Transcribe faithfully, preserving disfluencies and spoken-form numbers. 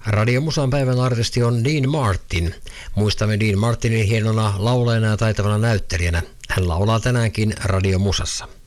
Radio Musan päivän artisti on Dean Martin. Muistamme Dean Martinin hienona laulajana ja taitavana näyttelijänä. Hän laulaa tänäänkin Radio Musassa.